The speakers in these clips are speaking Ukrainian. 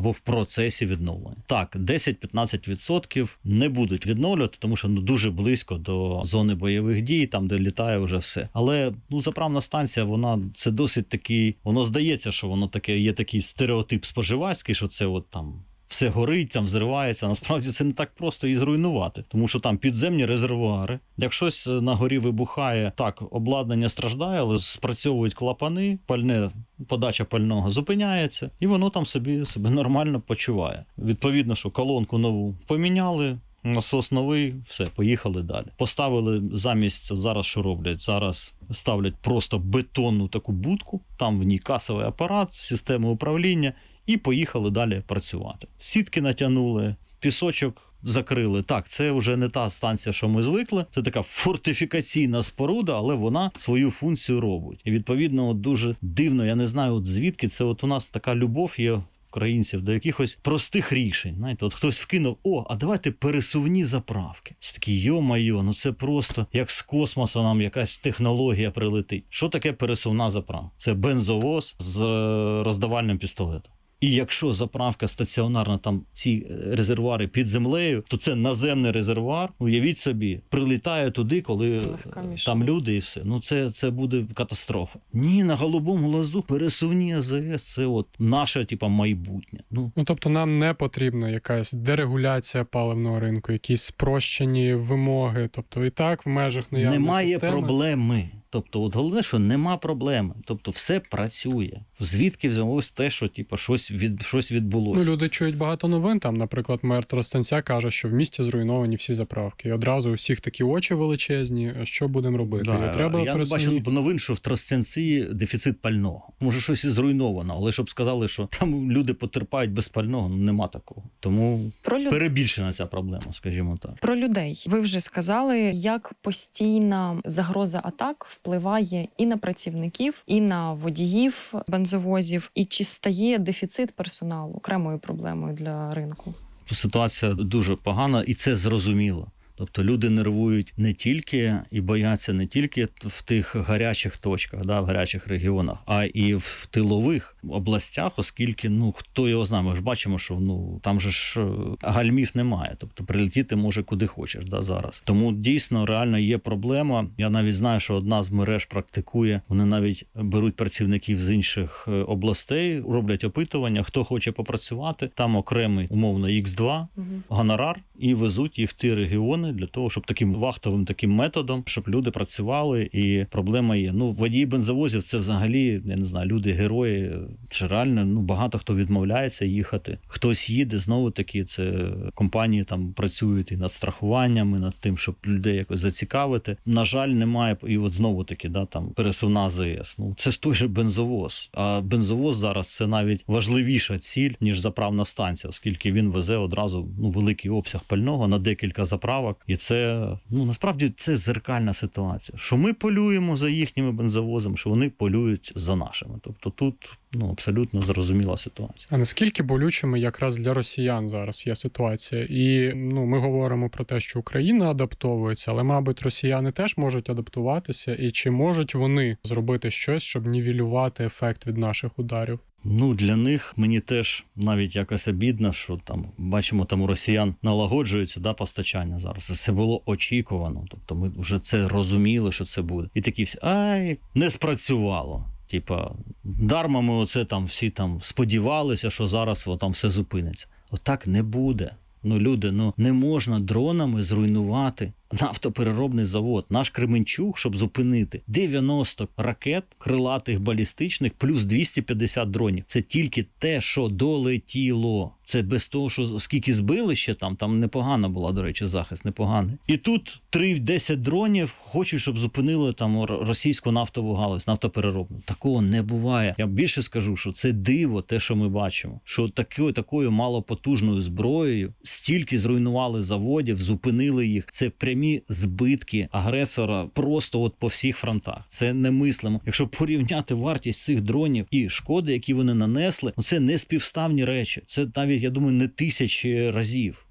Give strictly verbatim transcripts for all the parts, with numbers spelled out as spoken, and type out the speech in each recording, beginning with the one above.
або в процесі відновлення. Так, десять-п'ятнадцять відсотків не будуть відновлювати, тому що ну дуже близько до зони бойових дій, там де літає вже все. Але ну заправна станція, вона це досить такий, воно здається, що воно таке є такий стереотип споживацький, що це от там все горить, там взривається. Насправді це не так просто і зруйнувати, тому що там підземні резервуари. Як щось на горі вибухає, так, обладнання страждає, але спрацьовують клапани, пальне, подача пального зупиняється, і воно там собі себе нормально почуває. Відповідно, що колонку нову поміняли, насос новий, все, поїхали далі. Поставили замість, зараз що роблять? Зараз ставлять просто бетонну таку будку, там в ній касовий апарат, система управління, і поїхали далі працювати. Сітки натягнули, пісочок закрили. Так, це вже не та станція, що ми звикли. Це така фортифікаційна споруда, але вона свою функцію робить. І відповідно от дуже дивно, я не знаю, от звідки це от у нас така любов є українців до якихось простих рішень. Знаєте, от хтось вкинув, о, а давайте пересувні заправки. Це такі, йо-майо, ну це просто як з космосу нам якась технологія прилетить. Що таке пересувна заправка? Це бензовоз з роздавальним пістолетом. І якщо заправка стаціонарна, там ці резервуари під землею, то це наземний резервуар, уявіть собі, прилітає туди, коли там люди і все. Ну це, це буде катастрофа. Ні, на голубому глазу пересувні А З С, це от наше, типа, майбутнє. Ну, ну тобто нам не потрібна якась дерегуляція паливного ринку, якісь спрощені вимоги, тобто і так в межах наявної немає системи. Немає проблеми. Тобто, от головне, що нема проблеми. Тобто, все працює. Звідки взялось те, що типу, щось, від, щось відбулося? Ну, люди чують багато новин. Там, наприклад, мер Тростянця каже, що в місті зруйновані всі заправки. І одразу у всіх такі очі величезні. Що будемо робити? Да, треба я пересувні... бачу новин, що в Тростянці дефіцит пального. Може, щось і зруйновано, але щоб сказали, що там люди потерпають без пального, ну нема такого. Тому Про люд... перебільшена ця проблема, скажімо так. Про людей. Ви вже сказали, як постійна загроза атак впливає і на працівників, і на водіїв бензовозів, і чи стає дефіцит персоналу окремою проблемою для ринку? Ситуація дуже погана, і це зрозуміло. Тобто люди нервують не тільки і бояться не тільки в тих гарячих точках, да, в гарячих регіонах, а і в тилових областях, оскільки, ну, хто його знає, ми ж бачимо, що, ну, там же ж гальмів немає, тобто прилетіти може куди хочеш, да, зараз. Тому дійсно реально є проблема. Я навіть знаю, що одна з мереж практикує, вони навіть беруть працівників з інших областей, роблять опитування, хто хоче попрацювати, там окремий, умовно, ікс два, угу. гонорар, і везуть їх в ті регіони, для того, щоб таким вахтовим таким методом, щоб люди працювали, і проблема є. Ну, водії бензовозів це взагалі, я не знаю, люди-герої, чи реально, ну, багато хто відмовляється їхати. Хтось їде, знову таки, це компанії там працюють і над страхуваннями, над тим, щоб людей якось зацікавити. На жаль, немає, і от знову таки, да, там, пересувна А З С. Ну, це ж той же бензовоз. А бензовоз зараз це навіть важливіша ціль, ніж заправна станція, оскільки він везе одразу, ну, великий обсяг пального на декілька заправок. І це, ну, насправді, це зеркальна ситуація. Що ми полюємо за їхніми бензовозами, що вони полюють за нашими. Тобто тут, ну, абсолютно зрозуміла ситуація. А наскільки болючими якраз для росіян зараз є ситуація? І, ну, ми говоримо про те, що Україна адаптовується, але, мабуть, росіяни теж можуть адаптуватися. І чи можуть вони зробити щось, щоб нівелювати ефект від наших ударів? Ну, для них мені теж навіть якось обідно, що там, бачимо, там у росіян налагоджується, да, постачання зараз. Це було очікувано. Тобто ми вже це розуміли, що це буде. І такі всі, ай, не спрацювало. Типа, дарма ми оце там всі там сподівалися, що зараз там все зупиниться. Отак не буде. Ну, люди, ну, не можна дронами зруйнувати нафтопереробний завод. Наш Кременчук, щоб зупинити дев'яносто ракет крилатих балістичних плюс двісті п'ятдесят дронів. Це тільки те, що долетіло. Це без того, що скільки збили ще там, там непогана була, до речі, захист, непоганий. І тут три-десять дронів хочуть, щоб зупинили там російську нафтову галузь, нафтопереробну. Такого не буває. Я більше скажу, що це диво, те, що ми бачимо. Що такою, такою малопотужною зброєю стільки зруйнували заводів, зупинили їх. Це прямі збитки агресора просто от по всіх фронтах. Це немислимо. Якщо порівняти вартість цих дронів і шкоди, які вони нанесли, ну це не співставні речі. Це навіть, я думаю, не тисячі разів.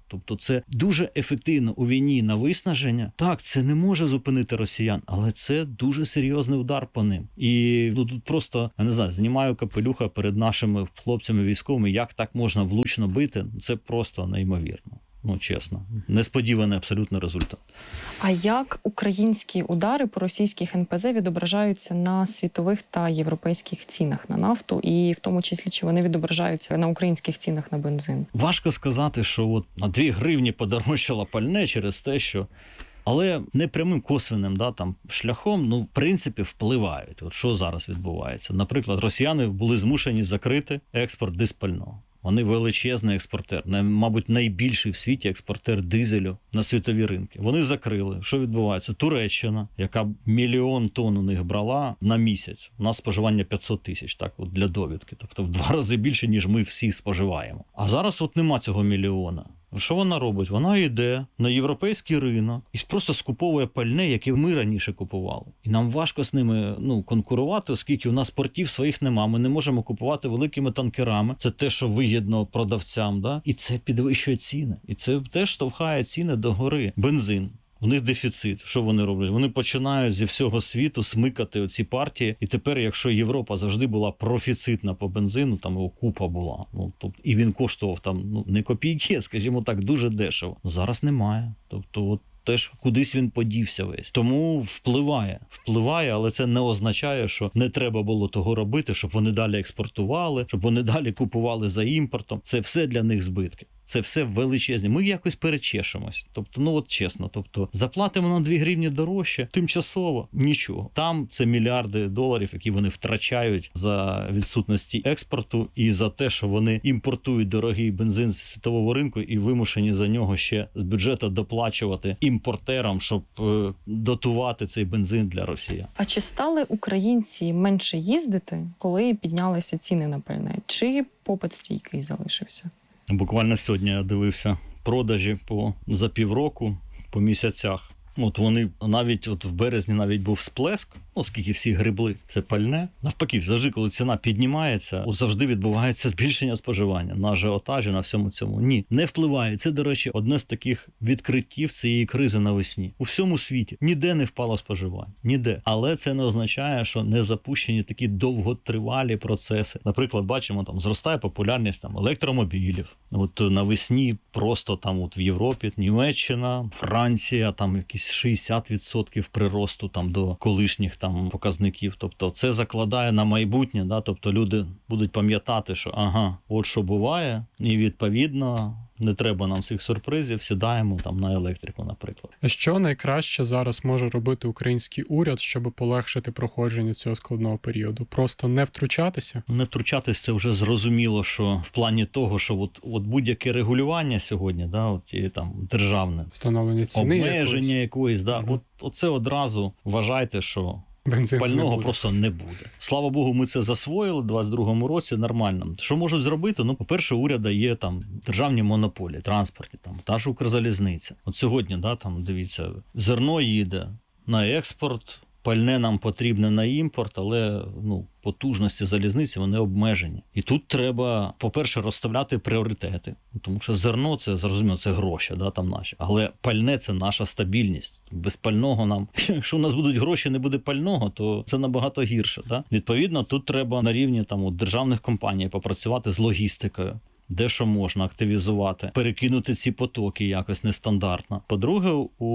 Тобто це дуже ефективно у війні на виснаження. Так, це не може зупинити росіян, але це дуже серйозний удар по ним. І ну, тут просто, я не знаю, знімаю капелюха перед нашими хлопцями військовими, як так можна влучно бити, це просто неймовірно. Ну, чесно, несподіваний абсолютно результат. А як українські удари по російських ен пе зет відображаються на світових та європейських цінах на нафту, і в тому числі, чи вони відображаються на українських цінах на бензин? Важко сказати, що от на дві гривні подорожчало пальне через те, що... Але не прямим косвенним да, там, шляхом, ну, в принципі, впливають. От що зараз відбувається? Наприклад, росіяни були змушені закрити експорт диспального. Вони величезний експортер, мабуть, найбільший в світі експортер дизелю на світові ринки. Вони закрили. Що відбувається? Туреччина, яка мільйон тонн у них брала на місяць. У нас споживання п'ятсот тисяч, так, от для довідки. Тобто в два рази більше, ніж ми всі споживаємо. А зараз от нема цього мільйона. Що вона робить? Вона йде на європейський ринок і просто скуповує пальне, яке ми раніше купували. І нам важко з ними ну, конкурувати, оскільки у нас портів своїх нема. Ми не можемо купувати великими танкерами. Це те, що вигідно продавцям. Да? І це підвищує ціни. І це теж штовхає ціни догори. Бензин. У них дефіцит. Що вони роблять? Вони починають зі всього світу смикати оці партії. І тепер, якщо Європа завжди була профіцитна по бензину, там його купа була. Ну, тобто, і він коштував там ну, не копійки, скажімо так, дуже дешево. Зараз немає. Тобто, от теж кудись він подівся весь. Тому впливає. Впливає, але це не означає, що не треба було того робити, щоб вони далі експортували, щоб вони далі купували за імпортом. Це все для них збитки. Це все величезні. Ми якось перечешемось. Тобто, ну от чесно, тобто заплатимо на дві гривні дорожче, тимчасово нічого. Там це мільярди доларів, які вони втрачають за відсутності експорту і за те, що вони імпортують дорогий бензин з світового ринку і вимушені за нього ще з бюджету доплачувати імпортерам, щоб е, дотувати цей бензин для росіян. А чи стали українці менше їздити, коли піднялися ціни на пальне? Чи попит стійкий залишився? Буквально сьогодні я дивився продажі по за півроку, по місяцях. От вони навіть от в березні навіть був сплеск, оскільки всі грибли це пальне. Навпаки, завжди, коли ціна піднімається, завжди відбувається збільшення споживання на ажіотажі, на всьому цьому. Ні, не впливає. Це, до речі, одне з таких відкриттів цієї кризи навесні. У всьому світі ніде не впало споживання, ніде. Але це не означає, що не запущені такі довготривалі процеси. Наприклад, бачимо, там зростає популярність там електромобілів. От навесні просто там от в Європі, Німеччина, Франція, там якісь шістдесят відсотків приросту там до колишніх там показників. Тобто це закладає на майбутнє, да? Тобто люди будуть пам'ятати, що ага, от що буває, і відповідно не треба нам цих сюрпризів, сідаємо там на електрику, наприклад. А що найкраще зараз може робити український уряд, щоб полегшити проходження цього складного періоду? Просто не втручатися? Не втручатись, це вже зрозуміло, що в плані того, що от, от будь-яке регулювання сьогодні, да, от, і, там, державне, встановлення ціни, обмеження якоїсь, якоїсь да, угу. от, оце одразу вважайте, що бензин пального не просто не буде. Слава Богу, ми це засвоїли в двадцять другому році, нормально. Що можуть зробити? Ну, по-перше, уряд є там державні монополії, транспортні, там, та ж Укрзалізниця. От сьогодні, да, там, дивіться, зерно їде на експорт, пальне нам потрібне на імпорт, але ну, потужності залізниці, вони обмежені. І тут треба, по-перше, розставляти пріоритети. Тому що зерно, це, зрозуміло, це гроші, да, там наші. Але пальне – це наша стабільність. Без пального нам, якщо у нас будуть гроші, не буде пального, то це набагато гірше. Да? Відповідно, тут треба на рівні там, от, державних компаній попрацювати з логістикою. Де що можна активізувати, перекинути ці потоки якось нестандартно. По-друге,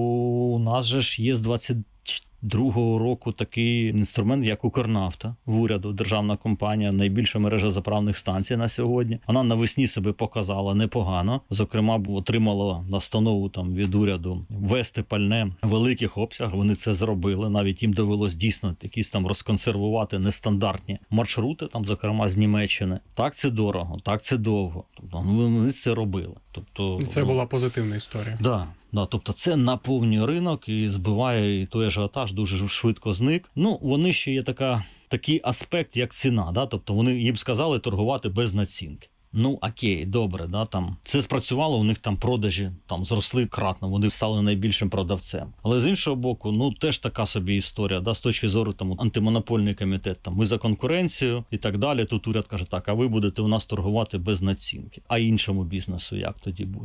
у нас же ж є з двадцять другого року такий інструмент, як Укрнафта в уряду, державна компанія, найбільша мережа заправних станцій на сьогодні. Вона навесні себе показала непогано. Зокрема, отримала настанову там від уряду ввести пальне в великих обсягах. Вони це зробили. Навіть їм довелось дійсно якісь там розконсервувати нестандартні маршрути, там, зокрема, з Німеччини. Так це дорого, так це довго. Тобто, вони це робили. Тобто, це була позитивна історія. Да. Да, тобто це наповнює ринок і збиває, і той ажіотаж дуже швидко зник. Ну, вони ще є така, такий аспект, як ціна. Да? Тобто вони їм сказали торгувати без націнки. Ну, окей, добре, да, там. Це спрацювало, у них там продажі там зросли кратно, вони стали найбільшим продавцем. Але з іншого боку, ну, теж така собі історія, да, з точки зору там антимонопольний комітет, там, ми за конкуренцію і так далі. Тут уряд каже, так, а ви будете у нас торгувати без націнки. А іншому бізнесу як тоді буде?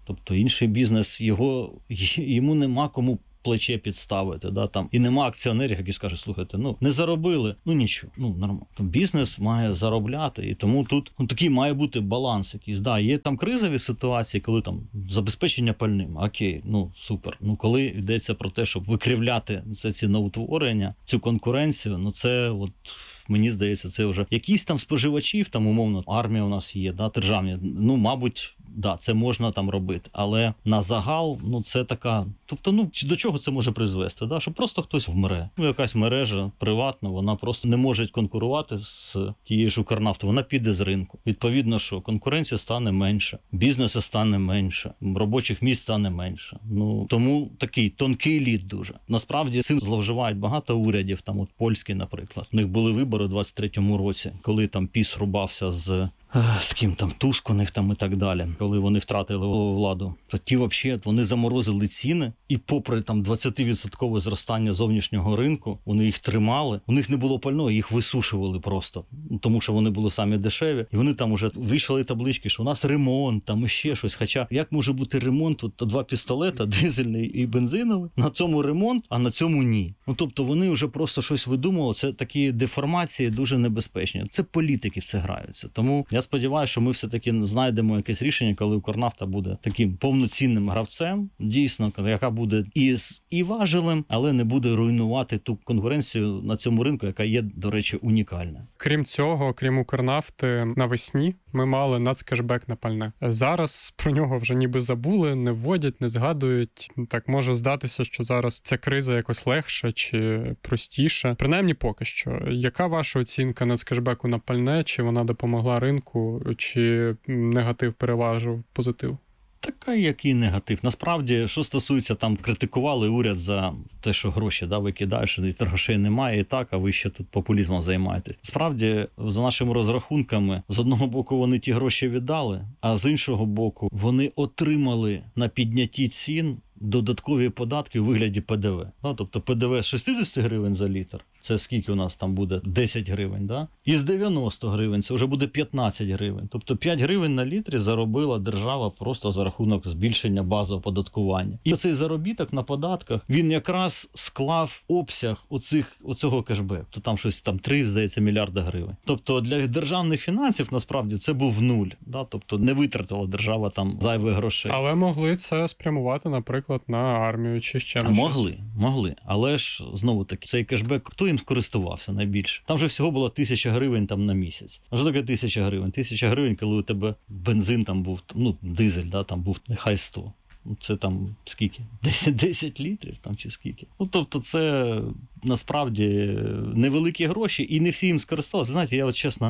Тобто інший бізнес, його, йому нема кому плече підставити, да, там, і нема акціонерів, які скажуть, слухайте, ну, не заробили, ну, нічого, ну, нормально. Бізнес має заробляти, і тому тут, ну, такий має бути баланс якийсь. Да, є там кризові ситуації, коли там забезпечення пальним, окей, ну, супер. Ну, коли йдеться про те, щоб викривляти це ціноутворення, цю конкуренцію, ну, це от... Мені здається, це вже якісь там споживачів, там умовно армія у нас є, да, державні. Ну, мабуть, да, це можна там робити. Але на загал, ну це така. Тобто, ну до чого це може призвести? Да? Що просто хтось вмре. Ну, якась мережа приватна, вона просто не може конкурувати з тією ж Укрнафтою. Вона піде з ринку. Відповідно, що конкуренція стане менше, бізнесу стане менше, робочих місць стане менше. Ну тому такий тонкий лід дуже. Насправді цим зловживають багато урядів. Там, от польський, наприклад, у них були вибори у двадцять третьому році, коли там піс рубався з. З ким там Туск у них там і так далі, коли вони втратили владу, то ті взагалі вони заморозили ціни, і попри там двадцять відсотків зростання зовнішнього ринку, вони їх тримали, у них не було пального, їх висушували просто, тому що вони були самі дешеві, і вони там уже вийшли таблички, що у нас ремонт, там і ще щось, хоча як може бути ремонт, тут два пістолета, дизельний і бензиновий, на цьому ремонт, а на цьому ні. Ну тобто вони вже просто щось видумували, це такі деформації дуже небезпечні, це політики все граються, тому я сподіваюся, що ми все-таки знайдемо якесь рішення, коли Укрнафта буде таким повноцінним гравцем, дійсно, яка буде і, і важелем, але не буде руйнувати ту конкуренцію на цьому ринку, яка є, до речі, унікальна. Крім цього, крім Укрнафти, навесні ми мали нацкешбек на пальне. Зараз про нього вже ніби забули, не вводять, не згадують. Так може здатися, що зараз ця криза якось легша чи простіша. Принаймні поки що. Яка ваша оцінка нацкешбеку на пальне? Чи вона допомогла ринку, чи негатив переважив позитив? Така, який негатив. Насправді, що стосується, там критикували уряд за те, що гроші да, викидають, що грошей немає і так, а ви ще тут популізмом займаєтесь. Справді, за нашими розрахунками, з одного боку вони ті гроші віддали, а з іншого боку вони отримали на піднятті цін додаткові податки у вигляді Пе Де Ве. Ну, тобто Пе Де Ве з шістдесят гривень за літр, це скільки у нас там буде? десять гривень, да? І з дев'яносто гривень це вже буде п'ятнадцять гривень. Тобто п'ять гривень на літрі заробила держава просто за рахунок збільшення базового оподаткування. І цей заробіток на податках, він якраз склав обсяг оцих, оцього кешбеку. То там щось там три, здається, мільярда гривень. Тобто для державних фінансів насправді це був нуль. Да? Тобто не витратила держава там зайвих грошей. Але могли це спрямувати, наприклад, на армію чи ще на Могли, щось. могли. Але ж, знову-таки, цей кешбек, хто їм скористувався найбільше? Там же всього було тисяча гривень там на місяць. А що таке тисяча гривень? Тисяча гривень, коли у тебе бензин там був, ну, дизель, да, там був нехай сто. Це там скільки? десять, десять літрів там чи скільки? Ну, тобто це насправді невеликі гроші і не всі їм скористувалися. Знаєте, я от чесно,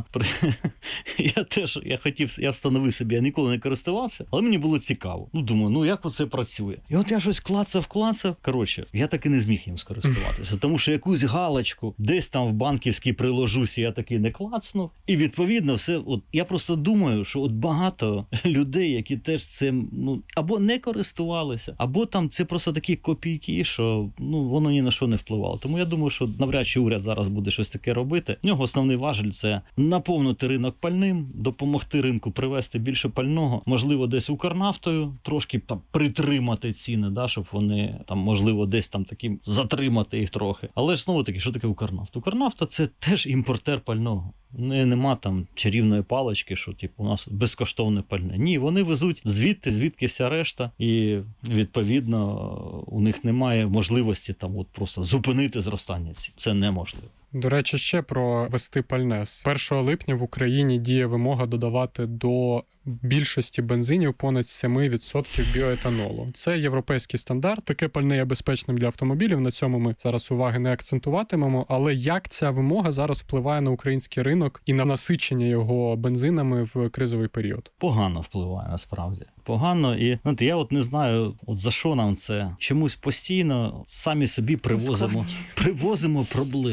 я теж, я хотів, я встановив собі, я ніколи не користувався, але мені було цікаво. Ну, думаю, ну як оце працює? І от я щось клацав, клацав. Коротше, я так і не зміг їм скористуватися, тому що якусь галочку десь там в банківській приложусь, я таки не клацнув. І відповідно все, от я просто думаю, що от багато людей, які теж цим, ну, або не користувалися, або там це просто такі копійки, що ну воно ні на що не впливало. Тому я думаю, що навряд чи уряд зараз буде щось таке робити. В нього основний важель – це наповнити ринок пальним, допомогти ринку привезти більше пального, можливо, десь Укрнафтою трошки там притримати ціни, да, щоб вони там, можливо, десь там таким затримати їх трохи. Але ж знову таки, що таке Укрнафта? Укрнафта – це теж імпортер пального. Не, нема там чарівної палички, що типу, у нас безкоштовне пальне. Ні, вони везуть звідти, звідки вся решта, і відповідно у них немає можливості там от просто зупинити зростання цін. Це неможливо. До речі, ще про вести пальне. З першого липня в Україні діє вимога додавати до більшості бензинів понад сім відсотків біоетанолу. Це європейський стандарт. Таке пальне є безпечним для автомобілів. На цьому ми зараз уваги не акцентуватимемо. Але як ця вимога зараз впливає на український ринок і на насичення його бензинами в кризовий період? Погано впливає, насправді. Погано. І знаєте, я от не знаю, от за що нам це. Чомусь постійно самі собі привозимо, привозимо проблеми.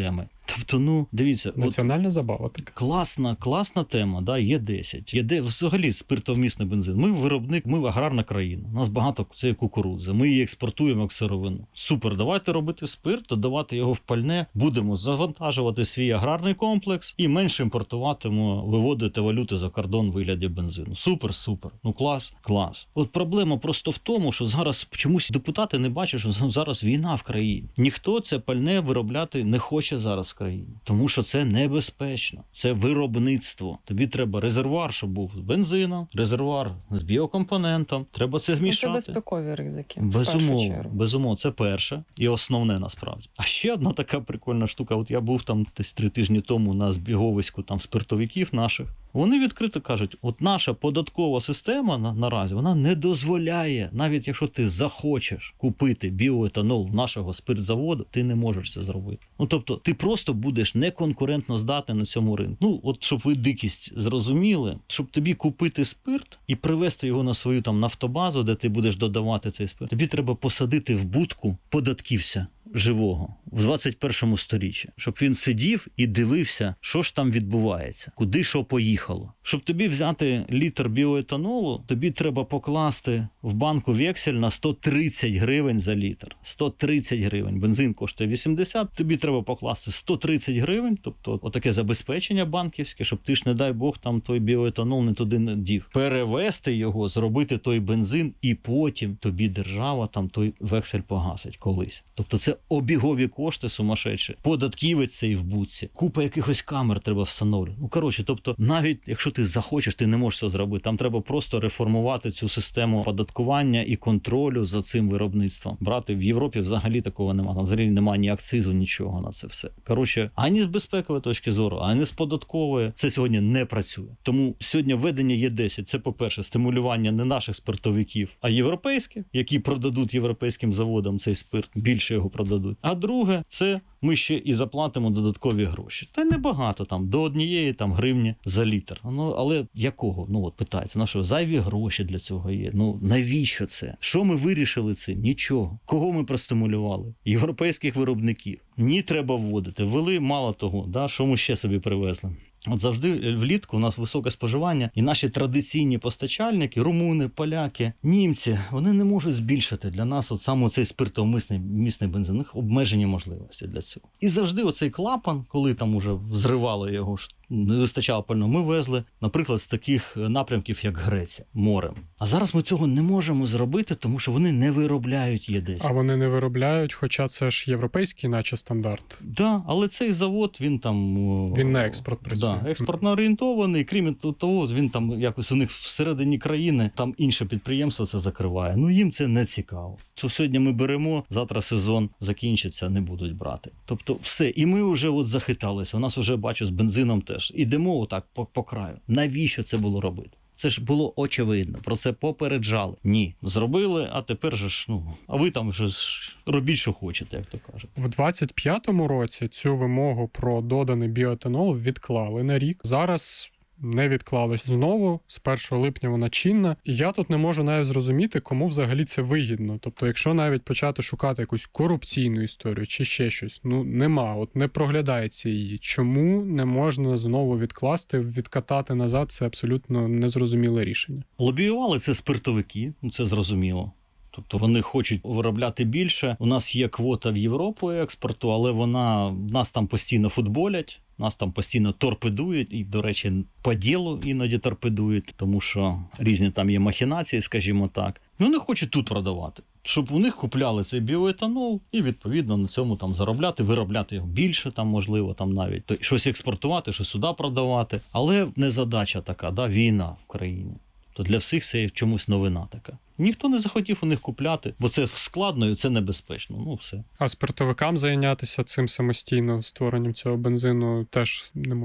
Тобто, ну, дивіться, от Національна забава така. класна, класна тема, да, є десять. Є де взагалі спиртовмісний бензин. Ми виробник, ми аграрна країна. У нас багато цієї кукурудзи. Ми її експортуємо як сировину. Супер, давайте робити спирт, додавати його в пальне, будемо завантажувати свій аграрний комплекс і менше імпортуватимо, виводити валюти за кордон в вигляді бензину. Супер, супер. Ну клас, клас. От проблема просто в тому, що зараз чомусь депутати не бачать, що зараз війна в країні. Ніхто це пальне виробляти не хоче зараз в країні, тому що це небезпечно. Це виробництво. Тобі треба резервуар, щоб був з бензином, резервуар з біокомпонентом. Треба це Ну, змішати. це безпекові ризики. в першу Безумовно, чергу. безумовно, це перше і основне насправді. А ще одна така прикольна штука. От я був там десь три тижні тому на збіговиську там спиртовиків наших. Вони відкрито кажуть, от наша податкова система на, наразі, вона не дозволяє, навіть якщо ти захочеш купити біоетанол в нашого спиртзаводу, ти не можеш це зробити. Ну, тобто, ти просто будеш неконкурентно здатний на цьому ринку. Ну, от щоб ви дикість зрозуміли, щоб тобі купити спирт і привезти його на свою там нафтобазу, де ти будеш додавати цей спирт, тобі треба посадити в будку податківця живого в двадцять першому сторіччі, щоб він сидів і дивився, що ж там відбувається, куди що поїхало. Щоб тобі взяти літр біоетанолу, тобі треба покласти в банку вексель на сто тридцять гривень за літр. сто тридцять гривень. Бензин коштує вісімдесят, тобі треба покласти сто тридцять гривень, тобто отаке забезпечення банківське, щоб ти ж, не дай Бог, там той біоетанол не туди не дів. Перевести його, зробити той бензин, і потім тобі держава там той вексель погасить колись. Тобто це обігові кошти сумасшедші. Податківець цей в будці. Купа якихось камер треба встановлювати. Ну, коротше, тобто, навіть якщо ти захочеш, ти не можеш цього зробити. Там треба просто реформувати цю систему оподаткування і контролю за цим виробництвом. Брати в Європі взагалі такого немає. Там взагалі немає ні акцизу, нічого на це все. Коротше, ані з безпекової точки зору, ані з податкової це сьогодні не працює. Тому сьогодні введення Є десять – це, по-перше, стимулювання не наших спиртовиків, а європейських, які продадуть європейським заводам цей спирт, більше його продадуть. А друге, це ми ще і заплатимо додаткові гроші. Та небагато, там, до однієї там гривні за літр. Ну, але якого? Ну, от питається, на що, зайві гроші для цього є? Ну, навіщо це? Що ми вирішили цим? Нічого. Кого ми простимулювали? Європейських виробників. Ні, треба вводити. Ввели мало того, да? Що ми ще собі привезли? От завжди влітку у нас високе споживання, і наші традиційні постачальники, румуни, поляки, німці, вони не можуть збільшити для нас от саме цей спиртовмісний місний бензин. У них обмежені можливості для цього. І завжди оцей клапан, коли там уже взривали його, не вистачало пального, ми везли, наприклад, з таких напрямків, як Греція, морем. А зараз ми цього не можемо зробити, тому що вони не виробляють Є десять. А вони не виробляють, хоча це ж європейський, наче стандарт. Так, да, але цей завод, він там... Він на експорт працює. Да, експортно орієнтований, крім того, він там якось у них всередині країни, там інше підприємство це закриває. Ну, їм це не цікаво. Що сьогодні ми беремо, завтра сезон закінчиться, не будуть брати. Тобто все. І ми вже от захиталися. У нас вже, бачу, з бензином теж. Ідемо отак по, по краю. Навіщо це було робити? Це ж було очевидно, про це попереджали. Ні, зробили, а тепер же ж, ну, а ви там вже ж робіть, що хочете, як то кажуть. В двадцять п'ятому році цю вимогу про доданий біоетанол відклали на рік. Зараз не відклалось знову, з першого липня вона чинна. І я тут не можу навіть зрозуміти, кому взагалі це вигідно. Тобто, якщо навіть почати шукати якусь корупційну історію чи ще щось, ну нема, от не проглядається її. Чому не можна знову відкласти, відкатати назад, це абсолютно незрозуміле рішення. Лобіювали це спиртовики, ну це зрозуміло. Тобто вони хочуть виробляти більше. У нас є квота в Європу експорту, але вона нас там постійно футболять, нас там постійно торпедують, і, до речі, по ділу іноді торпедують, тому що різні там є махінації, скажімо так. І вони хочуть тут продавати, щоб у них купляли цей біоетанол і, відповідно, на цьому там заробляти, виробляти його більше, там, можливо, там навіть то щось експортувати, щось сюди продавати. Але не задача така, да, війна в країні. То для всіх це чомусь новина така. Ніхто не захотів у них купляти, бо це складно і це небезпечно. Ну, все. А спиртовикам зайнятися цим самостійно, створенням цього бензину, теж не можна.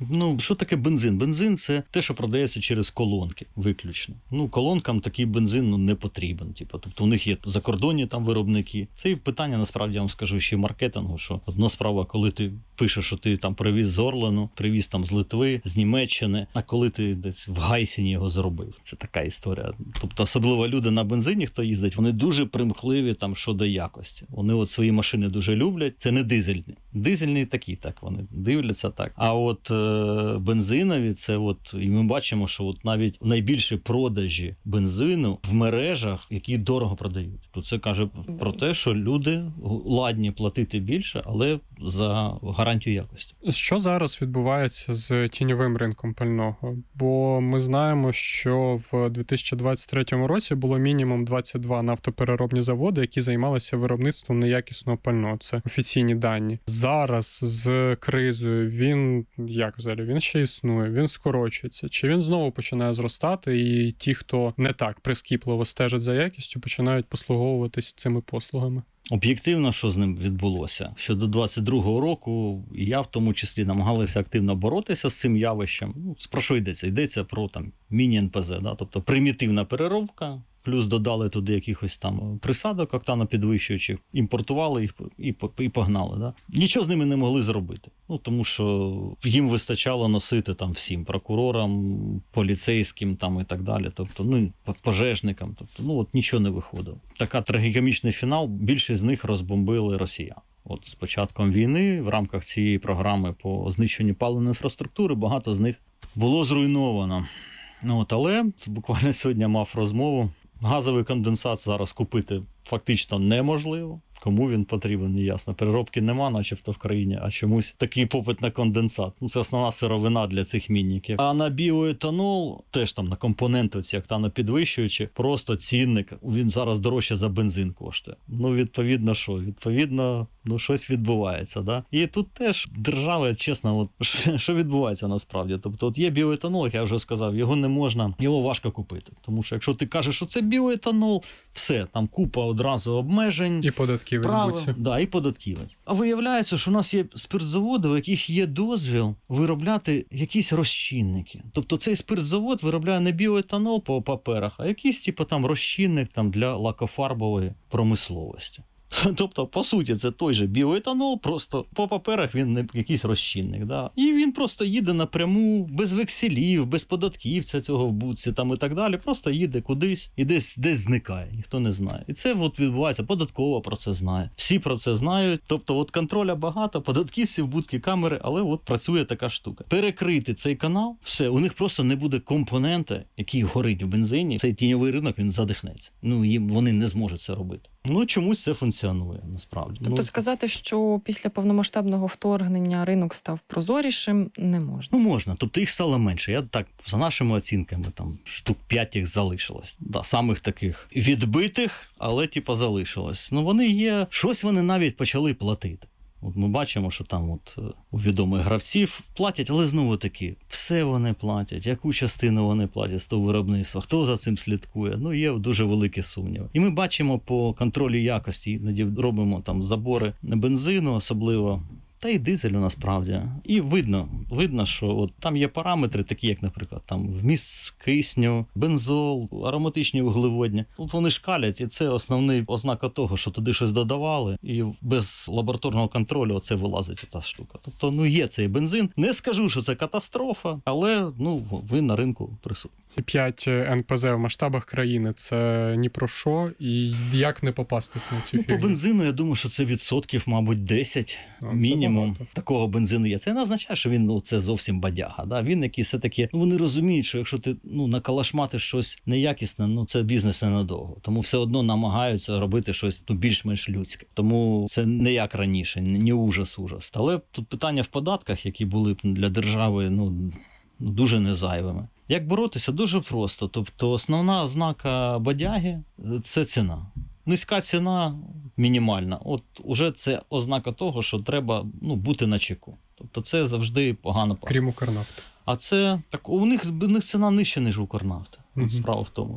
Ну, що таке бензин? Бензин – це те, що продається через колонки виключно. Ну, колонкам такий бензин ну, не потрібен. Типу. Тобто у них є закордонні там виробники. Це і питання, насправді, я вам скажу, ще маркетингу, що одна справа, коли ти пишеш, що ти там привіз з Орлену, привіз там з Литви, з Німеччини, а коли ти десь в Гайсіні його зробив. Це така історія. Тобто, особливо люди на бензині, хто їздить, вони дуже примхливі там щодо якості. Вони от свої машини дуже люблять. Це не дизельні. Дизельні такі, так, вони дивляться так. А от е, бензинові, це от, і ми бачимо, що от навіть найбільші продажі бензину в мережах, які дорого продають. То це каже про те, що люди ладні платити більше, але за гарантію якості. Що зараз відбувається з тіньовим ринком пального? Бо ми знаємо, що в дві тисячі двадцять третьому році було мінімум двадцять два нафтопереробні заводи, які займалися виробництвом неякісного пального. Це офіційні дані. Зараз з кризою він, як взагалі, він ще існує, він скорочується. Чи він знову починає зростати, і ті, хто не так прискіпливо стежать за якістю, починають послуговуватись цими послугами? Об'єктивно, що з ним відбулося? Що до двадцять другого року і я в тому числі намагалися активно боротися з цим явищем. Ну, про що йдеться? Йдеться про там міні-ен пе зет, да? Тобто примітивна переробка, плюс додали туди якихось там присадок октанопідвищуючих, імпортували їх і, і погнали. Да? Нічого з ними не могли зробити. Ну, тому що їм вистачало носити там всім прокурорам, поліцейським там і так далі. Тобто, ну, пожежникам. Тобто, ну, от нічого не виходило. Така трагікомічний фінал, більшість з них розбомбили росіян. От з початком війни в рамках цієї програми по знищенню паливної інфраструктури багато з них було зруйновано. Ну, от, але буквально сьогодні мав розмову. Газовий конденсат зараз купити фактично неможливо. Кому він потрібен, неясно. Переробки нема, начебто в країні, а чомусь такий попит на конденсат. Ну, це основна сировина для цих мінників. А на біоетанол, теж там на компоненти ці октанопідвищуючі, просто цінник, він зараз дорожче за бензин коштує. Ну, відповідно, що? Відповідно, ну, щось відбувається, да? І тут теж держава, чесно, от, що відбувається насправді? Тобто, от є біоетанол, як я вже сказав, його не можна, його важко купити. Тому що якщо ти кажеш, що це біоетанол, все, там купа одразу обмежень. І податківець будь-це. Да, і податківець. А виявляється, що у нас є спиртзаводи, у яких є дозвіл виробляти якісь розчинники. Тобто цей спиртзавод виробляє не біоетанол по паперах, а якийсь типу там розчинник там, для лакофарбової промисловості. Тобто, по суті, це той же біоетанол, просто по паперах він не якийсь розчинник. Да? І він просто їде напряму, без векселів, без податківця цього в будці там і так далі. Просто їде кудись і десь, десь зникає, ніхто не знає. І це от відбувається, податкова про це знає. Всі про це знають. Тобто, от контроля багато, податківців, будки, камери, але от працює така штука. Перекрити цей канал, все, у них просто не буде компонента, який горить в бензині. Цей тіньовий ринок, він задихнеться. Ну, їм вони не зможуть це робити. Ну, чомусь це функціонує, насправді. Тобто ну, сказати, що після повномасштабного вторгнення ринок став прозорішим, не можна? Ну, можна. Тобто їх стало менше. Я так, за нашими оцінками, там штук п'ять їх залишилось. Да, самих таких відбитих, але, типа, залишилось. Ну, вони є, щось вони навіть почали платити. От ми бачимо, що там от у відомих гравців платять, але знову-таки, все вони платять, яку частину вони платять з того виробництва, хто за цим слідкує, ну є дуже великі сумніви. І ми бачимо по контролю якості, іноді робимо там забори бензину, особливо, та й дизелю насправді. І видно, видно, що от там є параметри, такі як, наприклад, там вміст кисню, бензол, ароматичні вуглеводні. Тут вони шкалять, і це основний ознака того, що туди щось додавали, і без лабораторного контролю оце вилазить та штука. Тобто, ну є цей бензин. Не скажу, що це катастрофа, але ну він на ринку присутній. Ці п'ять ен пе зет в масштабах країни – це ні про що, і як не попастись на цю ну, фігню? По бензину, я думаю, що це відсотків, мабуть, десять А, мінімум багато. такого бензину є. Це не означає, що він ну, це зовсім бадяга. Да? Він якийсь все-таки, ну вони розуміють, що якщо ти ну, накалашматиш щось неякісне, ну це бізнес ненадовго. Тому все одно намагаються робити щось ну, більш-менш людське. Тому це не як раніше, не ужас-ужас. Але тут питання в податках, які були б для держави ну, дуже незайвими. Як боротися? Дуже просто. Тобто основна ознака бадяги – це ціна. Низька ціна мінімальна. От уже це ознака того, що треба ну, бути на чеку. Тобто це завжди погано пахне. Крім Укрнафти. А це так у них, у них ціна нижча, ніж у Укрнафти. Мгм. Справа в тому, що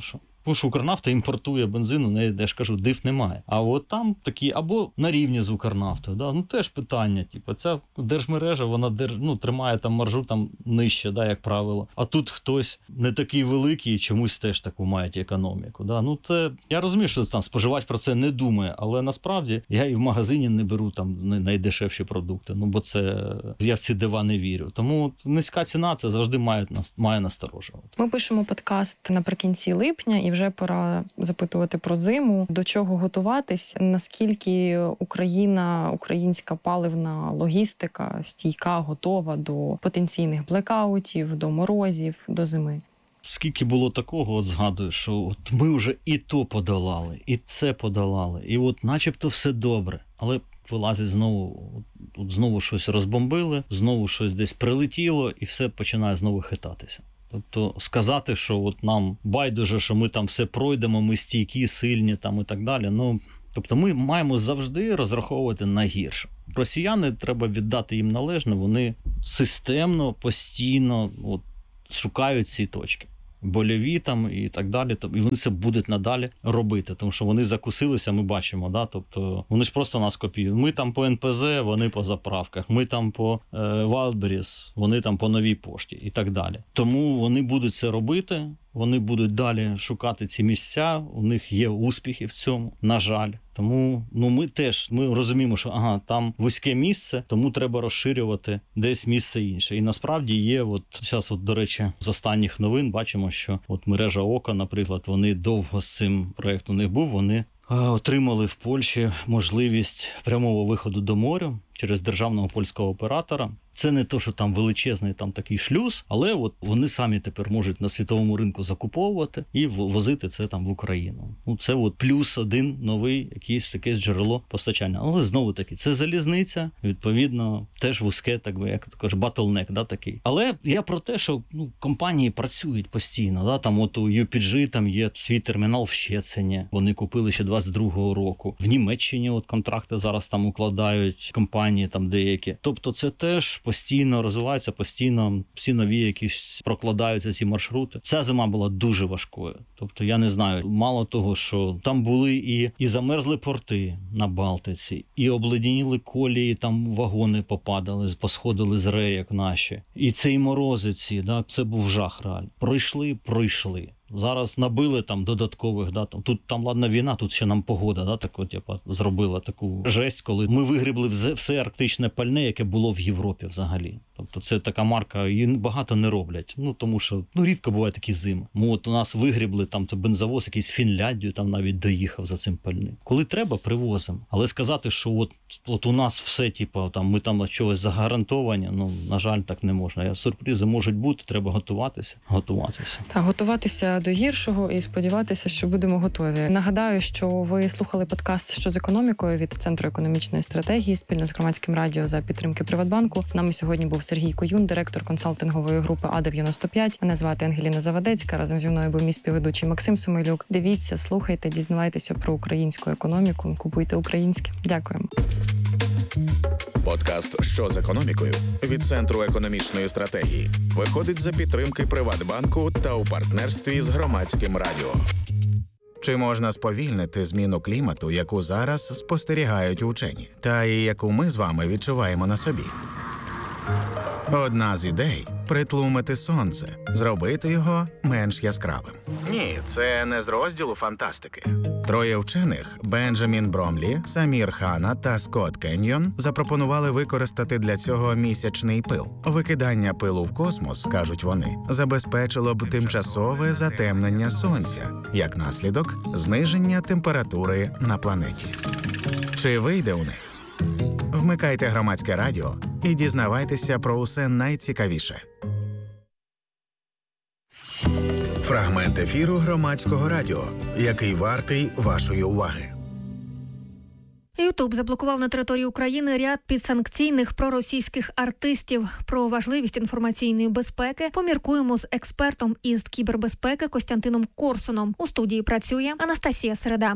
Тому що Укрнафта імпортує бензин, у неї, я ж кажу, диф немає. А от там такі, або на рівні з Укрнафтою, да? Ну теж питання, типу, ця держмережа, вона держ, ну, тримає там маржу там нижче, да, як правило. А тут хтось не такий великий і чомусь теж таку мають економіку. Да? Ну це, я розумію, що там споживач про це не думає, але насправді я і в магазині не беру там найдешевші продукти, ну бо це, я в ці дива не вірю. Тому низька ціна, це завжди має, має насторожувати. Ми пишемо подкаст наприкінці липня, і вже пора запитувати про зиму. До чого готуватись? Наскільки Україна, українська паливна логістика стійка, готова до потенційних блекаутів, до морозів, до зими? Скільки було такого, от згадую, що от ми вже і то подолали, і це подолали, і от начебто все добре, але вилазить знову, от знову щось розбомбили, знову щось десь прилетіло, і все починає знову хитатися. Тобто сказати, що от нам байдуже, що ми там все пройдемо, ми стійкі, сильні там і так далі, ну, тобто ми маємо завжди розраховувати на гірше. Росіяни, треба віддати їм належне, вони системно, постійно от, шукають ці точки. Больові там і так далі, і вони це будуть надалі робити, тому що вони закусилися, ми бачимо, да, тобто вони ж просто нас копіюють. Ми там по ен пе зет, вони по заправках, ми там по е, Wildberries, вони там по новій пошті і так далі. Тому вони будуть це робити, вони будуть далі шукати ці місця, у них є успіхи в цьому, на жаль. Тому ну, ми теж ми розуміємо, що ага, там вузьке місце, тому треба розширювати десь місце інше. І насправді є, от зараз, от, до речі, з останніх новин бачимо, що от мережа Ока, наприклад, вони довго з цим проєктом у них був, вони е, отримали в Польщі можливість прямого виходу до моря через державного польського оператора. Це не то, що там величезний там такий шлюз, але от вони самі тепер можуть на світовому ринку закуповувати і возити це там в Україну. Ну, це от плюс один новий якийсь таке джерело постачання. Але знову таки, це залізниця, відповідно, теж вузьке, так би, як також батлнек, да, такий. Але я про те, що ну, компанії працюють постійно, да, там от у ю пі джі там є свій термінал в Щецині, вони купили ще двадцять другого року. В Німеччині от контракти зараз там укладають компанії там деякі. Тобто це теж постійно розвивається, постійно всі нові якісь прокладаються ці маршрути. Ця зима була дуже важкою. Тобто, я не знаю, мало того, що там були і, і замерзли порти на Балтиці, і обледеніли колії, там вагони попадали, посходили з рейок наші. І це і морозиці, да, це був жах реально. Пройшли, пройшли. Зараз набили там додаткових, да, там, тут там, ладна, війна, тут ще нам погода, да, так от, типа, зробила таку жесть, коли ми вигрібли все, все арктичне пальне, яке було в Європі взагалі. Тобто це така марка, її багато не роблять, ну, тому що, ну, рідко бувають такі зими. Ми от у нас вигрібли, там, це бензовоз якийсь в Фінляндію, там навіть доїхав за цим пальним. Коли треба, привозимо. Але сказати, що от, от у нас все, типа, там, ми там чогось загарантовані, ну, на жаль, так не можна. Сюрпризи можуть бути, треба готуватися, готуватися. Так, готуватися до гіршого і сподіватися, що будемо готові. Нагадаю, що ви слухали подкаст «Що з економікою» від Центру економічної стратегії спільно з Громадським радіо за підтримки Приватбанку. З нами сьогодні був Сергій Коюн, директор консалтингової групи А дев'яносто п'ять. Мене звати Ангеліна Завадецька. Разом зі мною був мій співведучий Максим Семилюк. Дивіться, слухайте, дізнавайтеся про українську економіку, купуйте українське. Дякуємо. Подкаст «Що з економікою» від Центру економічної стратегії виходить за підтримки Приватбанку та у партнерстві з Громадським радіо. Чи можна сповільнити зміну клімату, яку зараз спостерігають учені, та і яку ми з вами відчуваємо на собі? Одна з ідей – притлумити сонце, зробити його менш яскравим. Ні, це не з розділу фантастики. Троє вчених – Бенджамін Бромлі, Самір Хана та Скотт Кеньйон – запропонували використати для цього місячний пил. Викидання пилу в космос, кажуть вони, забезпечило б тимчасове затемнення сонця, як наслідок – зниження температури на планеті. Чи вийде у них? Вмикайте Громадське радіо і дізнавайтеся про усе найцікавіше. Фрагмент ефіру Громадського радіо, який вартий вашої уваги. Ютуб заблокував на території України ряд підсанкційних проросійських артистів. Про важливість інформаційної безпеки поміркуємо з експертом із кібербезпеки Костянтином Корсуном. У студії працює Анастасія Середа.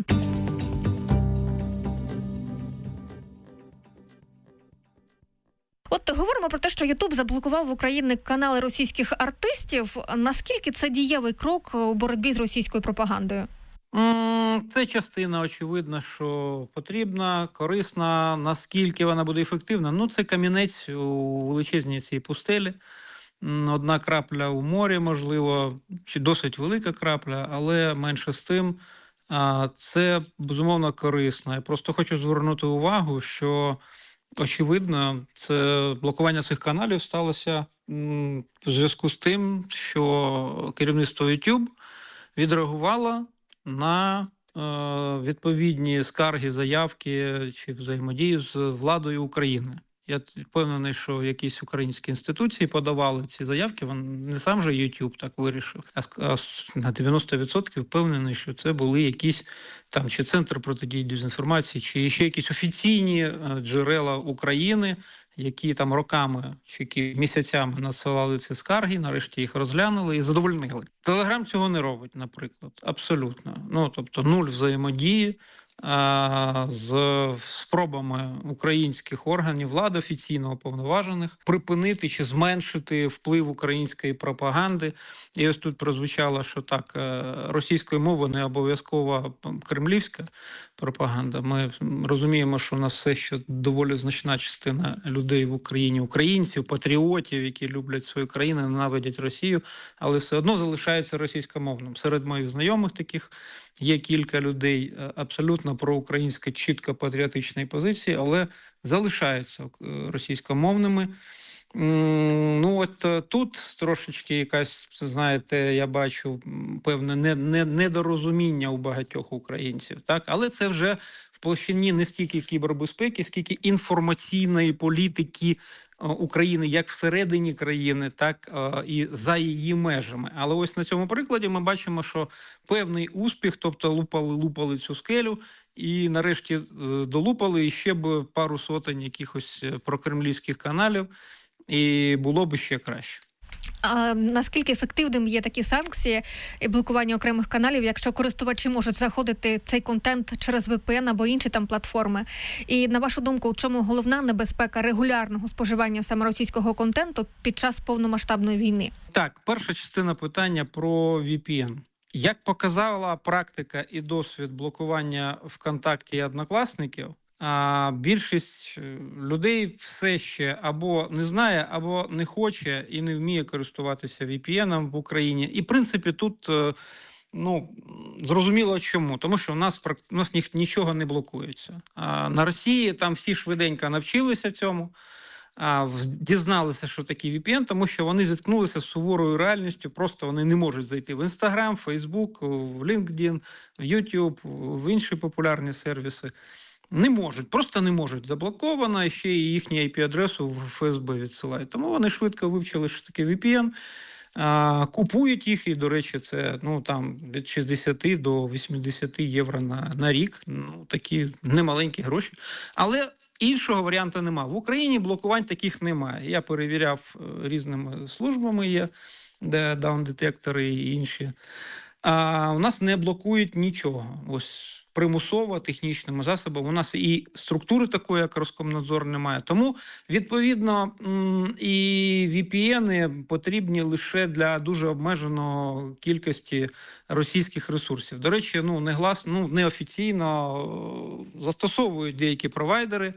От говоримо про те, що Ютуб заблокував в Україні канали російських артистів. Наскільки це дієвий крок у боротьбі з російською пропагандою? Це частина, очевидно, що потрібна, корисна. Наскільки вона буде ефективна? Ну, це камінець у величезній цій пустелі. Одна крапля у морі, можливо, чи досить велика крапля, але менше з тим. Це, безумовно, корисно. Я просто хочу звернути увагу, що, очевидно, це блокування цих каналів сталося в зв'язку з тим, що керівництво YouTube відреагувало на е, відповідні скарги, заявки чи взаємодію з владою України. Я впевнений, що якісь українські інституції подавали ці заявки, він не сам же YouTube так вирішив, а на дев'яносто відсотків впевнений, що це були якісь там чи Центр протидії дезінформації, чи ще якісь офіційні джерела України, які там роками чи місяцями надсилали ці скарги, нарешті їх розглянули і задовольнили. Телеграм цього не робить, наприклад, абсолютно. Ну, тобто нуль взаємодії а, з спробами українських органів влади офіційно уповноважених припинити чи зменшити вплив української пропаганди. І ось тут прозвучало, що так, російською мовою не обов'язково кремлівська пропаганда. Ми розуміємо, що у нас все ще доволі значна частина людей в Україні, українців, патріотів, які люблять свою країну, ненавидять Росію, але все одно залишаються російськомовним. Серед моїх знайомих таких є кілька людей абсолютно проукраїнської, чітко патріотичної позиції, але залишаються російськомовними. Ну, от тут трошечки якась, знаєте, я бачу певне не, не, недорозуміння у багатьох українців, так? Але це вже в площині не стільки кібербезпеки, скільки інформаційної політики України як всередині країни, так і за її межами. Але ось на цьому прикладі ми бачимо, що певний успіх, тобто лупали-лупали цю скелю, і нарешті долупали і ще б пару сотень якихось прокремлівських каналів, і було б ще краще. А наскільки ефективним є такі санкції і блокування окремих каналів, якщо користувачі можуть заходити цей контент через ві пі ен або інші там платформи? І на вашу думку, у чому головна небезпека регулярного споживання саме російського контенту під час повномасштабної війни? Так, перша частина питання про ві пі ен. Як показала практика і досвід блокування ВКонтакті і Однокласників, а більшість людей все ще або не знає, або не хоче і не вміє користуватися ві пі ен в Україні. І, в принципі, тут, ну, зрозуміло чому. Тому що у нас, у нас нічого не блокується. А на Росії там всі швиденько навчилися цьому, а, дізналися, що таке ві пі ен, тому що вони зіткнулися з суворою реальністю, просто вони не можуть зайти в Інстаграм, Фейсбук, в LinkedIn, в YouTube, в інші популярні сервіси. Не можуть, просто не можуть. Заблоковано, і ще і їхню ай пі-адресу в еф ес бе відсилають. Тому вони швидко вивчили, що таке ві пі ен, а, купують їх, і, до речі, це ну, там, від шістдесят до вісімдесят євро на, на рік. Ну, такі немаленькі гроші. Але іншого варіанту немає. В Україні блокувань таких немає. Я перевіряв різними службами, є, де даун-детектори і інші. А у нас не блокують нічого. Ось примусово, технічними засобами. У нас і структури такої, як Роскомнадзор, немає. Тому, відповідно, і ві пі ен потрібні лише для дуже обмеженої кількості російських ресурсів. До речі, ну, негласно, ну, неофіційно застосовують деякі провайдери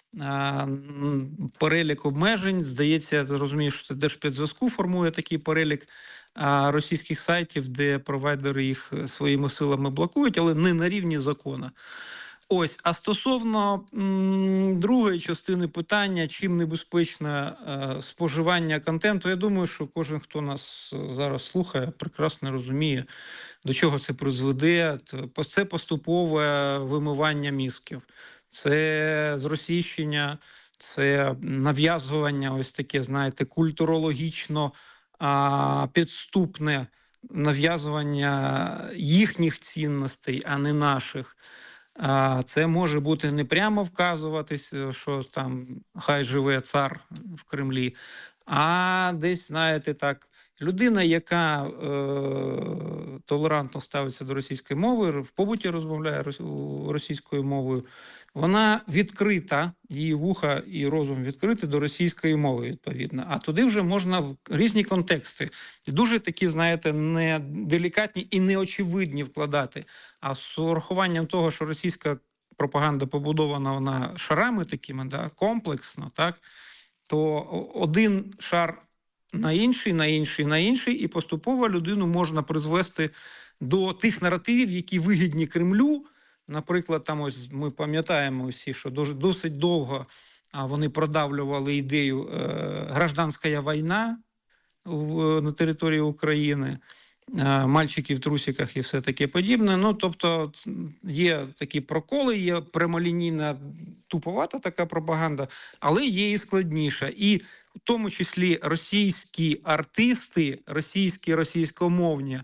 перелік обмежень. Здається, я розумію, що це Держспецзв'язку формує такий перелік російських сайтів, де провайдери їх своїми силами блокують, але не на рівні закону. Ось, а стосовно м, другої частини питання, чим небезпечне е, споживання контенту, я думаю, що кожен, хто нас зараз слухає, прекрасно розуміє, до чого це призведе. Це поступове вимивання мізків, це зросійщення, це нав'язування, ось таке, знаєте, культурологічно а, підступне нав'язування їхніх цінностей, а не наших. А, це може бути не прямо вказуватись, що там хай живе цар в Кремлі, а десь, знаєте, так, людина, яка е, толерантно ставиться до російської мови, в побуті розмовляє російською мовою, вона відкрита, її вуха і розум відкриті до російської мови, відповідно. А туди вже можна в різні контексти. Дуже такі, знаєте, не делікатні і неочевидні вкладати. А з урахуванням того, що російська пропаганда побудована вона шарами такими, да, комплексно, так, то один шар на інший, на інший, на інший, і поступово людину можна призвести до тих наративів, які вигідні Кремлю. Наприклад, там ось ми пам'ятаємо всі, що досить довго вони продавлювали ідею е, гражданська війна в, на території України, е, мальчики в трусиках і все таке подібне. Ну, тобто є такі проколи, є прямолінійна, туповата така пропаганда, але є і складніша. І в тому числі російські артисти, російські російськомовні,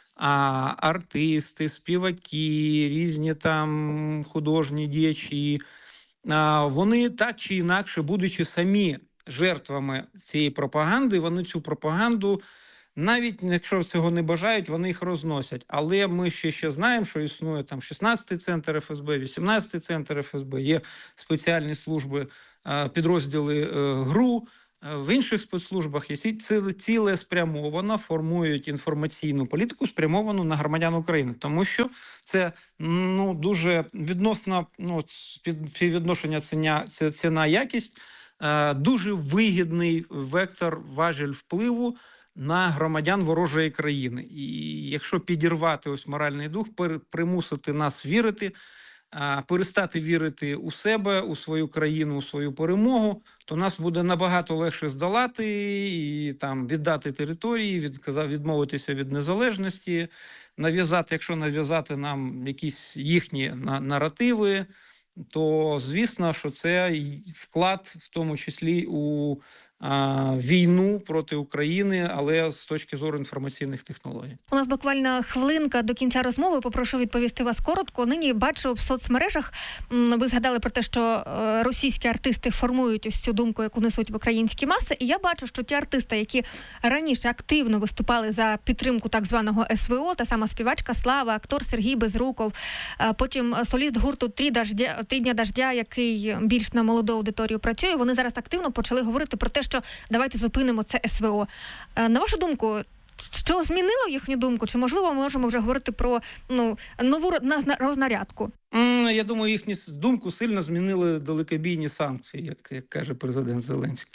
а артисти, співаки, різні там художні діячі, а, вони так чи інакше, будучи самі жертвами цієї пропаганди, вони цю пропаганду, навіть якщо цього не бажають, вони їх розносять. Але ми ще, ще знаємо, що існує там шістнадцятий центр еф ес бе, вісімнадцятий центр еф ес бе, є спеціальні служби, підрозділи ГРУ, в інших спецслужбах є цілеспрямовано формують інформаційну політику, спрямовану на громадян України. Тому що це ну, дуже відносно ну, співвідношення ціна, ціна-якість, дуже вигідний вектор, важіль впливу на громадян ворожої країни. І якщо підірвати ось моральний дух, примусити нас вірити, перестати вірити у себе, у свою країну, у свою перемогу, то нас буде набагато легше здолати і там віддати території, від, відмовитися від незалежності, нав'язати, якщо нав'язати нам якісь їхні наративи, то звісно, що це вклад в тому числі у а, війну проти України, але з точки зору інформаційних технологій. У нас буквально хвилинка до кінця розмови. Попрошу відповісти вас коротко. Нині бачу в соцмережах, ви згадали про те, що російські артисти формують ось цю думку, яку несуть в українські маси. І я бачу, що ті артисти, які раніше активно виступали за підтримку так званого ес ве о, та сама співачка Слава, актор Сергій Безруков, потім соліст гурту «Три дождя», «Три дня дождя», який більш на молоду аудиторію працює, вони зараз активно почали говорити про те, що давайте зупинимо це ес ве о. На вашу думку, що змінило їхню думку? Чи, можливо, ми можемо вже говорити про ну, нову рознарядку? Я думаю, їхню думку сильно змінили далекобійні санкції, як, як каже президент Зеленський.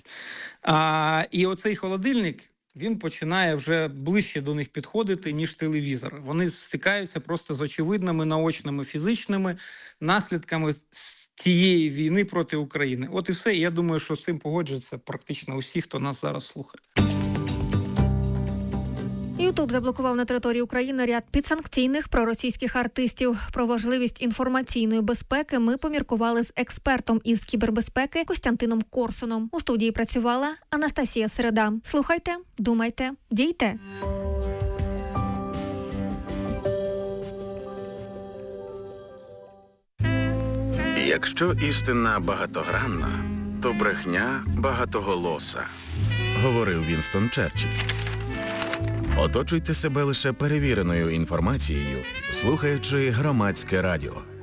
А, і оцей холодильник, він починає вже ближче до них підходити, ніж телевізор. Вони стикаються просто з очевидними наочними фізичними наслідками цієї війни проти України. От і все. Я думаю, що з цим погоджуються практично усі, хто нас зараз слухає. Ютуб заблокував на території України ряд підсанкційних проросійських артистів. Про важливість інформаційної безпеки ми поміркували з експертом із кібербезпеки Костянтином Корсуном. У студії працювала Анастасія Середа. Слухайте, думайте, дійте. Якщо істина багатогранна, то брехня багатоголоса, говорив Вінстон Черчилль. Оточуйте себе лише перевіреною інформацією, слухаючи Громадське радіо.